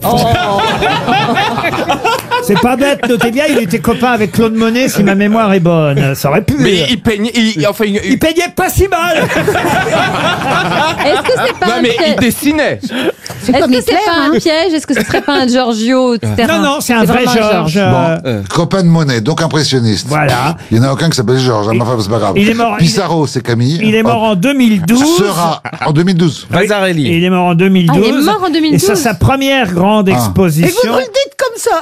C'est pas bête, notez bien, il était copain avec Claude Monet, si ma mémoire est bonne. Ça aurait pu. Mais il peignait, il peignait pas si mal. Est-ce que c'est pas non un mais il piège? dessinait. Est-ce que c'est pas un piège? Est-ce que ce serait pas un Giorgio, etc. Non, c'est un vrai vraiment Georges. Copain de Monet, donc impressionniste. Voilà. Il n'y en a aucun qui s'appelle Georges, mais enfin, c'est pas grave. Il est mort- Pissarro, c'est Camille. Il est mort en 2012. Sera en 2012. Vasarely. Et il est mort en 2012. Ah, il est mort en 2012. Et c'est sa première grande exposition. Et vous nous le dites comme ça.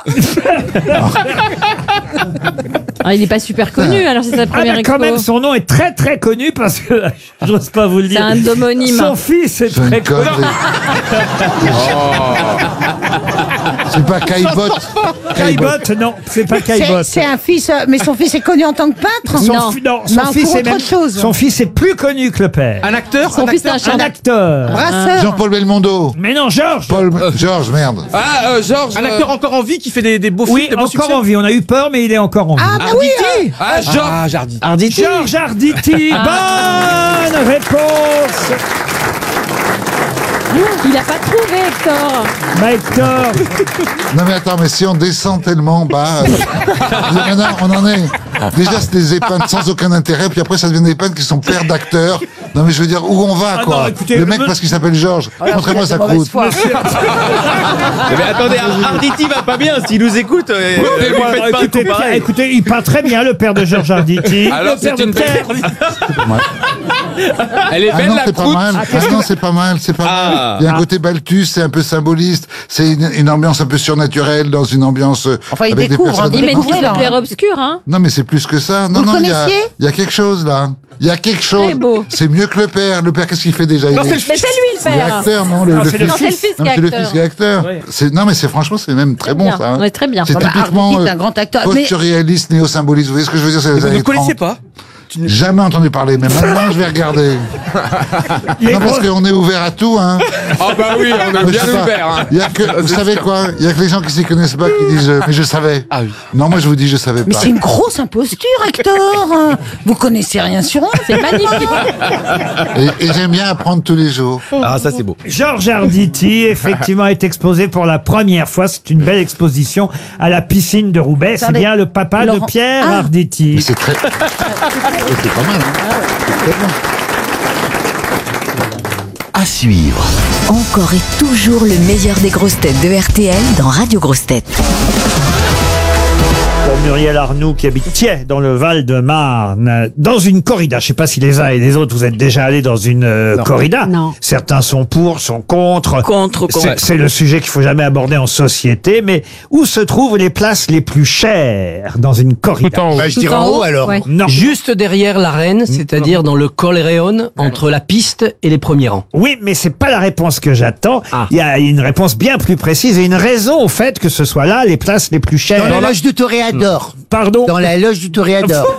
Ah, il est pas super connu, alors c'est sa première quand expo. même, son nom est très très connu parce que j'ose pas vous le dire. C'est un homonyme. Son fils est C'est très une connu. connerie. C'est pas Caillebotte. Caillebotte, non, c'est pas Caillebotte. C'est un fils, mais son fils est connu en tant que peintre. Non. Non, pour autre chose. Son fils est plus connu que le père. Un acteur. Son fils est un Un chanteur. acteur. Brasseur. Jean-Paul Belmondo. Mais non, Georges. Georges, merde. Ah Georges. Un acteur encore en vie qui fait des beaux Oui, films, des beaux encore succès. en vie. On a eu peur, mais il est encore en vie. Ah, bah oui. Ah Georges. Ah, Jardy. Georges Arditi. Bonne réponse. Il a pas trouvé, Hector. Bah, Hector. Non mais attends, mais si on descend tellement bas, maintenant on en est. Déjà c'est des épintes sans aucun intérêt, puis après ça devient des épintes qui sont pères d'acteurs. Non mais je veux dire où on va quoi. non, écoutez, le mec parce qu'il s'appelle Georges. Montrez-moi sa croûte. Mais attendez, Arditi va pas bien s'il nous écoute. Écoutez, il peint très bien, le père de Georges Arditi. Alors Le père c'est une de Pierre. Elle est Ah belle non, la c'est pas croûte. mal. Ah non, c'est pas mal, c'est pas mal. Il y a un côté Balthus, c'est un peu symboliste. C'est une ambiance un peu surnaturelle dans une ambiance Enfin, il avec des découvre, personnes. Il met Découvrez, des là, lumières obscures, hein. Non, mais c'est plus que ça. Non, Vous non, le il y a connaissiez quelque chose là. Il y a quelque chose. beau. C'est mieux que le père. Le père, qu'est-ce qu'il fait déjà? Non, Il est- c'est Mais c'est lui le il est père. acteur, non? Le c'est le fils. Non, c'est le fils Non, qui est c'est le acteur. fils qui est acteur. Non, mais c'est franchement, c'est même très bon bien. ça. hein. Ouais, très bien. C'est Bah, typiquement Arditi, c'est un grand acteur. Mais post-surréaliste, néo-symboliste. Vous voyez ce que je veux dire? C'est les Vous années ne connaissez 30. pas? Jamais entendu parler, mais maintenant je vais regarder. Non, parce qu'on est ouvert à tout, hein. Ah bah oui, on est Moi, je bien sais pas. ouvert. Hein. Il y a que, vous savez quoi? Il y a que les gens qui s'y connaissent pas qui disent mais je savais. Ah oui. Non, moi je vous dis je savais Mais pas. c'est une grosse imposture, Hector. Vous connaissez rien sur eux. C'est magnifique. Et j'aime bien apprendre tous les jours. Ah, ça c'est beau. Georges Arditi, effectivement, est exposé pour la première fois. C'est une belle exposition à la piscine de Roubaix. C'est Attendez. bien le papa de Laurent- Pierre Ah. Arditi. Mais c'est très. C'est pas mal, hein. C'est très bon. À suivre. Encore et toujours le meilleur des grosses têtes de RTL dans Radio Grosses Têtes. Pour Muriel Arnoux qui habite Thiais dans le Val-de-Marne, dans une corrida. Je sais pas si les uns et les autres vous êtes déjà allés dans une corrida. Non. Certains sont pour, sont contre. Contre. C'est le sujet qu'il faut jamais aborder en société. Mais où se trouvent les places les plus chères dans une corrida? Bah, je Tout dirais en en haut haut, alors. ouais. Non. Juste derrière l'arène, c'est-à-dire dans le Collereon, entre la piste et les premiers rangs. Oui, mais c'est pas la réponse que j'attends. Ah. Il y a une réponse bien plus précise et une raison au fait que ce soit là les places les plus chères. Dans la loge du Toréador. Pardon. Dans la loge du Toréador.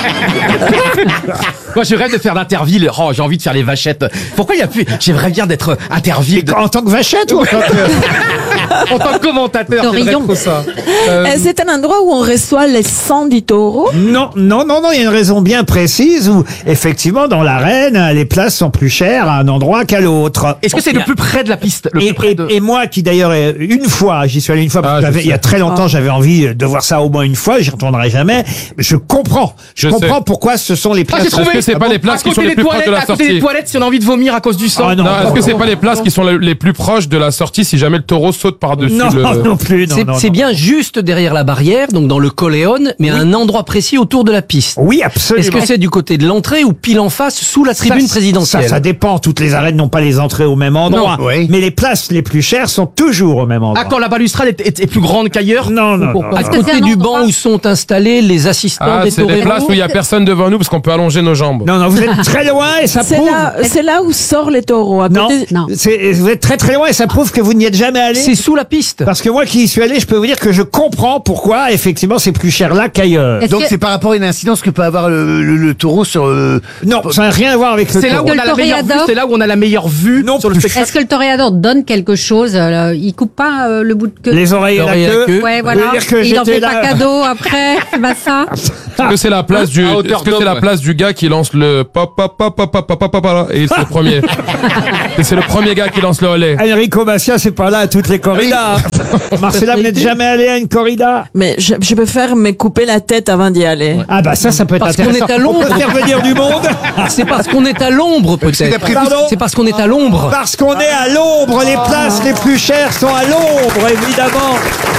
Moi, je rêve de faire l'Interville. Oh, j'ai envie de faire les vachettes. Pourquoi il y a plus... J'aimerais bien d'être Interville En tant que vachette ou en tant que... en tant que commentateur. J'aimerais trop ça. C'est un endroit où on reçoit les sangs du taureau. Non, il y a une raison bien précise où, effectivement, dans l'arène, les places sont plus chères à un endroit qu'à l'autre. Est-ce que c'est le plus près de la piste, le plus près de... Et moi, qui d'ailleurs, une fois, j'y suis allé une fois, parce que il y a très longtemps, j'avais envie de voir ça au moins une fois, j'y retournerai jamais. Je comprends pourquoi ce sont les places. J'ai trouvé. Est-ce que c'est pas les places qui sont les plus proches de la À côté des sortie? toilettes, si on a envie de vomir à cause du sang. Ah non. Non, est-ce que c'est pas les places qui sont les plus proches de la sortie si jamais le taureau saute par-dessus Non, le... non plus, non, non. C'est non. bien juste derrière la barrière, donc dans le Coléon, mais à un endroit précis autour de la piste. Oui, absolument. Est-ce que c'est du côté de l'entrée ou pile en face, sous la tribune présidentielle? Ça dépend. Toutes les arènes n'ont pas les entrées au même endroit. Non, oui. Mais les places les plus chères sont toujours au même endroit. Ah, quand la balustrade est plus grande qu'ailleurs? Non, non, non. À que c'est côté un du endroit- banc où sont installés les assistants des c'est des places toreros? où il y a personne devant nous parce qu'on peut allonger nos jambes. Non, vous êtes très loin et ça prouve... C'est là où sortent les taureaux. À Non, côté... Non. vous êtes très très loin et ça prouve que vous n'y êtes jamais allé. C'est sous la piste. Parce que moi qui y suis allé, je peux vous dire que je comprends pourquoi, effectivement, c'est plus cher là qu'ailleurs. Est-ce Donc que- c'est par rapport à une incidence que peut avoir le taureau sur... Non, ça n'a rien à voir avec le C'est là où taureau. on a la meilleure vue, toréador- c'est là où on a la meilleure vue Non sur le plus. spectacle. Est-ce que le toréador donne quelque chose? Il coupe pas le bout de queue? Les oreilles et la L'oreille et la queue. queue. Ouais, Vous voilà. voulez dire que Il en j'étais fait pas là- cadeau après, c'est pas ça? Est-ce que c'est la place du, À hauteur est-ce que c'est la d'homme, place du gars qui lance le pop pop pop pop pop pop pop pop et c'est le premier. Et c'est le premier gars qui lance le relais. Enrico Macias, c'est pas là à toutes les corridas. corrida. Marcella, vous n'êtes jamais allé à une corrida? Mais je préfère me couper la tête avant d'y aller. Ah bah ça peut être Parce qu'on intéressant. est à l'ombre. On peut faire venir du monde. C'est parce qu'on est à l'ombre, peut-être. Pardon? C'est parce qu'on est à l'ombre. Parce qu'on est à l'ombre, les places les plus chères sont à l'ombre, évidemment.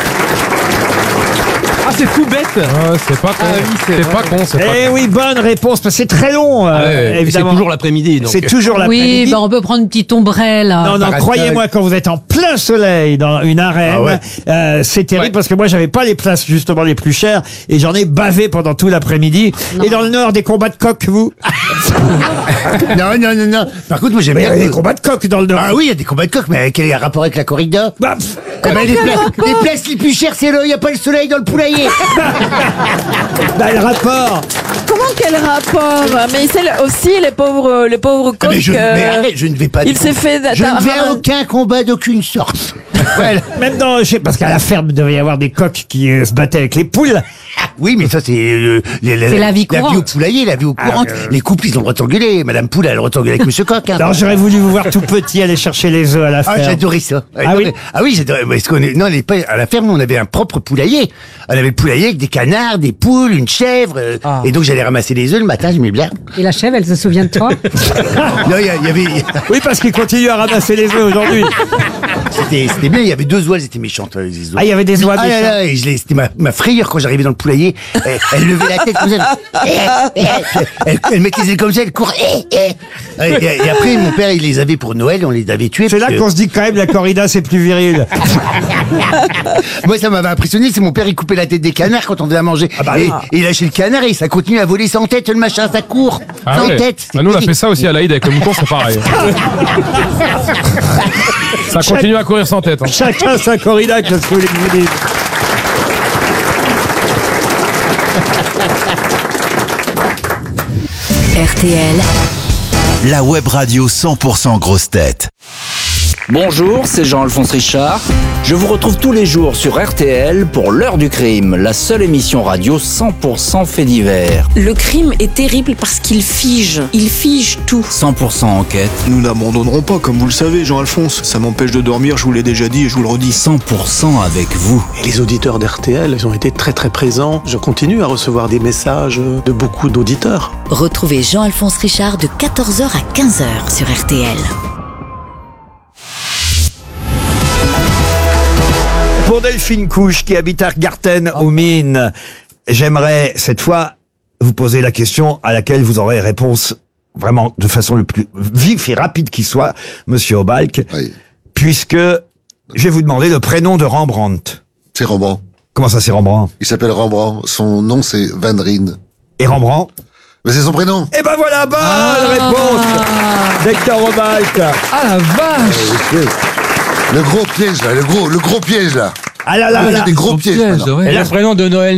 Ah, c'est tout bête. Ouais, c'est pas con. C'est pas con, c'est pas Eh con. oui, bonne réponse, parce que c'est très long, C'est évidemment. toujours l'après-midi. donc. C'est toujours l'après-midi. Oui, bah on peut prendre une petite ombrelle. Non, non, croyez-moi, quand vous êtes en plein soleil dans une arène, c'est terrible parce que moi, j'avais pas les places justement les plus chères et j'en ai bavé pendant tout l'après-midi. Et dans le Nord, des combats de coqs, vous? Non. Par contre, moi j'aime Mais il y bien. a des combats de coqs dans le Nord. Ah oui, il y a des combats de coq, mais quel est le rapport avec la corrida? Bah, Les places les plus chères, c'est il n'y a pas le soleil dans le poulailler. bah, le rapport. Comment quel rapport? Mais c'est aussi les pauvres coqs. Mais arrête, je ne vais pas. Il s'est fait. Je ne vais à aucun combat d'aucune sorte. Voilà. Même dans, parce qu'à la ferme, il devait y avoir des coqs qui se battaient avec les poules. Oui, mais ça c'est la vie courante. La vie au poulailler, la vie au courante. Les couples, ils ont le droit de s'engueuler. Madame Poule, elle a le droit de s'engueuler avec Monsieur Coq. Hein. Alors j'aurais voulu vous voir tout petit aller chercher les œufs à la Ah, ferme. j'adorais ça. Ah oui? Ah oui, j'adorais. Parce qu'on est, non, à la ferme, on avait un propre poulailler. On avait le poulailler avec des canards, des poules, une chèvre. Et donc, j'allais ramasser les œufs le matin, j'aimais bien. Et la chèvre, elle se souvient de toi? Non, il y avait, Oui, parce qu'ils continuent à ramasser les œufs aujourd'hui. c'était bien, il y avait 2 oies, elles étaient méchantes, les oies. Ah, il y avait des oies Ah là méchantes. là, et c'était ma frayeur quand j'arrivais dans le poulailler. Elle levait la tête comme ça. Elle mettait les ailes comme ça, elle courait. Et après, mon père, il les avait pour Noël, on les avait tués. C'est là qu'on se dit que quand même la corrida c'est plus viril. Moi, ça m'avait impressionné, c'est mon père, il coupait la tête des canards quand on devait à manger. Et il lâchait le canard et ça continue à voler sans tête, le machin, ça court. Ah sans ouais. tête. Bah, nous, on a fait ça aussi à l'Aïd avec le mouton, c'est pareil. Ça continue à courir sans tête. Hein. Chacun sa corrida, qu'est-ce que vous voulez que je vous dise. RTL, La web radio 100% grosse tête. Bonjour, c'est Jean-Alphonse Richard. Je vous retrouve tous les jours sur RTL pour l'heure du crime, la seule émission radio 100% fait divers. Le crime est terrible parce qu'il fige tout. 100% enquête. Nous n'abandonnerons pas, comme vous le savez, Jean-Alphonse. Ça m'empêche de dormir, je vous l'ai déjà dit et je vous le redis. 100% avec vous. Et les auditeurs d'RTL, ils ont été très très présents. Je continue à recevoir des messages de beaucoup d'auditeurs. retrouvez Jean-Alphonse Richard de 14h à 15h sur RTL. Pour Delphine Couche qui habite à Garten aux Mines, j'aimerais cette fois vous poser la question à laquelle vous aurez réponse vraiment de façon le plus vif et rapide qui soit, Monsieur Obalk, puisque je vais vous demander le prénom de Rembrandt. C'est Rembrandt. Comment ça, c'est Rembrandt? Il s'appelle Rembrandt. Son nom, c'est Van Rijn. Et Rembrandt? Mais c'est son prénom. Eh ben voilà, bonne réponse d'Hector Obalk. Ah la vache! Le gros piège, là. Le gros piège, là. Ah là là Il y a là. des gros pièges. maintenant. Et le prénom de Noël.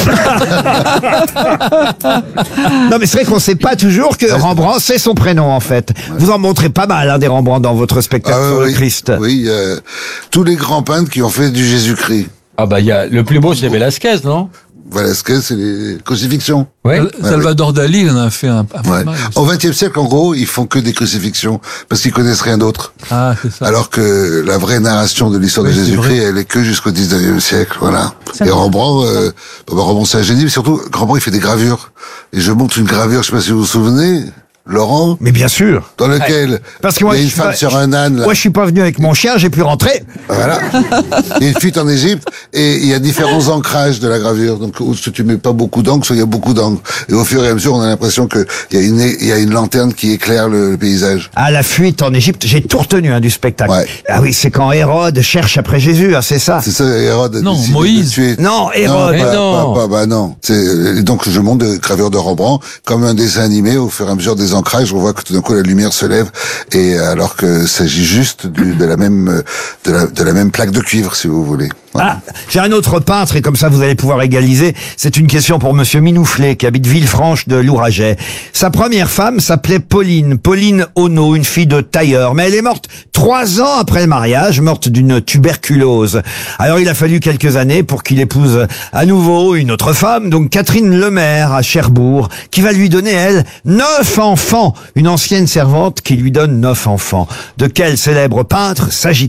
Non mais c'est vrai qu'on sait pas toujours que Rembrandt c'est son prénom en fait. Vous en montrez pas mal hein, des Rembrandt dans votre spectacle sur le Christ. Oui, tous les grands peintres qui ont fait du Jésus-Christ. Ah bah il y a le plus beau c'est Velasquez, non? Velasquez, c'est les crucifixions. Ouais. Salvador Dali, il en a fait un pas mal. Au XXe siècle, en gros, ils font que des crucifixions parce qu'ils connaissent rien d'autre. Ah, c'est ça. Alors que la vraie narration de l'histoire de Jésus-Christ, elle est que jusqu'au XIXe siècle, voilà. Et Rembrandt, Rembrandt c'est un génie, mais surtout, Rembrandt il fait des gravures. Et je montre une gravure, je sais pas si vous vous souvenez, Laurent. Mais bien sûr. Dans lequel parce que moi, il y a une femme sur un âne. Là. Moi, je suis pas venu avec mon chien, j'ai pu rentrer. Voilà. Il y a une fuite en Égypte et il y a différents ancrages de la gravure. Donc, soit tu mets pas beaucoup d'encre, soit il y a beaucoup d'encre. Et au fur et à mesure, on a l'impression que il y a une lanterne qui éclaire le paysage. Ah, la fuite en Égypte, j'ai tout retenu hein, du spectacle. Ouais. Ah oui, c'est quand Hérode cherche après Jésus, hein, c'est ça. C'est ça, Hérode. Non, Moïse. Non, Hérode. Non. C'est donc je montre des gravures de Rembrandt comme un dessin animé. Au fur et à mesure des ancrages, on voit que tout d'un coup la lumière se lève et alors que s'agit juste de la même plaque de cuivre, si vous voulez. Voilà. Ah, j'ai un autre peintre et comme ça vous allez pouvoir égaliser. C'est une question pour Monsieur Minouflet qui habite Villefranche de Louraget. Sa première femme s'appelait Pauline Ono, une fille de tailleur, mais elle est morte 3 ans après le mariage, morte d'une tuberculose. Alors il a fallu quelques années pour qu'il épouse à nouveau une autre femme, donc Catherine Lemaire à Cherbourg, qui va lui donner elle 9 enfants, une ancienne servante qui lui donne 9 enfants. De quel célèbre peintre s'agit-il?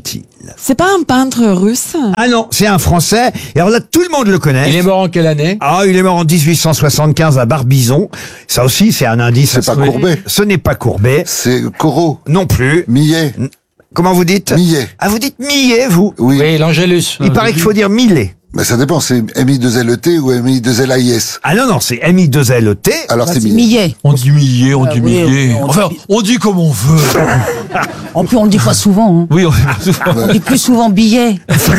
C'est pas un peintre russe? Ah non, c'est un Français. Et alors là, tout le monde le connaît. Il est mort en quelle année? Ah, il est mort en 1875 à Barbizon. Ça aussi, c'est un indice. C'est pas Courbet. Ce n'est pas Courbet. C'est Corot. Non plus. Millet. Comment vous dites? Millet. Ah, vous dites Millet, vous? Oui. Oui, l'Angélus. Il paraît qu'il faut dire Millet. Mais ça dépend, c'est MI2LET ou MI2LAIS. Ah non, non, c'est MI2LET. Alors c'est Millet. Millet. On dit Millet, on dit Millet. Enfin, on dit comme on veut. En plus, on le dit pas souvent. Hein. Oui, On dit plus souvent billet.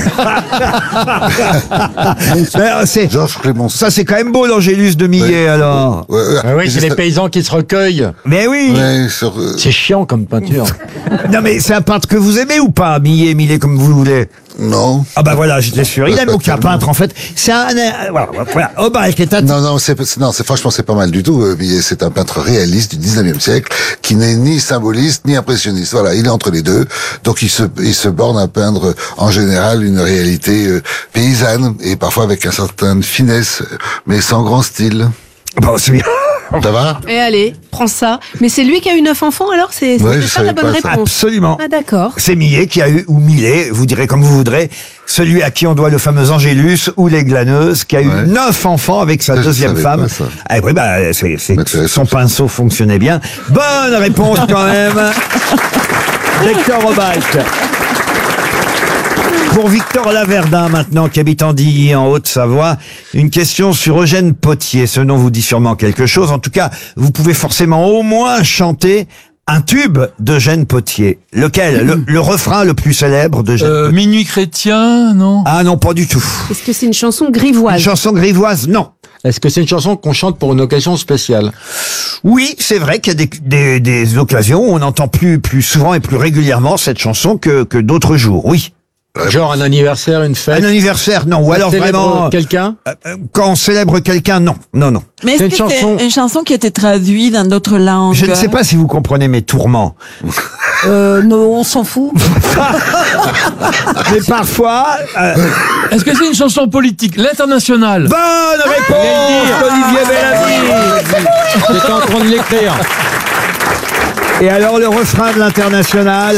Georges Clémenceau. Ça, c'est quand même beau, l'Angélus de Millet, alors. Ah oui, c'est les paysans qui se recueillent. Mais oui. Ouais, C'est chiant comme peinture. Non, mais c'est un peintre que vous aimez ou pas? Millet, comme vous voulez. Non. Ah bah voilà, j'étais sûr. Il aime aucun peintre, en fait. C'est un... voilà. Aubrac est un... Non, franchement, c'est pas mal du tout. Millet, c'est un peintre réaliste du 19e siècle, qui n'est ni symboliste, ni impressionniste. Voilà, il est entre les deux. Donc, il se borne à peindre, en général, une réalité paysanne, et parfois avec un certain finesse, mais sans grand style. Bon, c'est bien. Ça va? Et allez, prends ça. Mais c'est lui qui a eu 9 enfants, alors c'est Ouais, je pas la savais bonne pas ça. réponse. Absolument. Ah d'accord. C'est Millet qui a eu, ou Millet, vous direz comme vous voudrez, celui à qui on doit le fameux Angélus ou les glaneuses, qui a eu 9 enfants avec sa Ça, je deuxième savais femme. pas ça. Ah oui, bah, son pinceau fonctionnait bien. Bonne réponse quand même. Victor Aubrac. Pour Victor Laverdin, maintenant, qui habite Andilly, en Haute-Savoie, une question sur Eugène Potier. Ce nom vous dit sûrement quelque chose. En tout cas, vous pouvez forcément au moins chanter un tube d'Eugène Potier. Lequel? Le refrain le plus célèbre d'Eugène Potier. Minuit chrétien, non? Ah non, pas du tout. Est-ce que c'est une chanson grivoise? Une chanson grivoise, non. Est-ce que c'est une chanson qu'on chante pour une occasion spéciale? Oui, c'est vrai qu'il y a des occasions où on entend plus souvent et plus régulièrement cette chanson que d'autres jours, oui. Genre un anniversaire, une fête? Un anniversaire, non. Ou alors vraiment... quelqu'un? Quand on célèbre quelqu'un, non. Non, non. Mais est-ce que c'est une chanson qui a été traduite dans d'autres langues? Je ne sais pas si vous comprenez mes tourments. Non, on s'en fout. Mais parfois... Est-ce que c'est une chanson politique? L'Internationale. Bonne réponse, Olivier Bellamy. J'étais en train de l'écrire. Et alors le refrain de l'Internationale?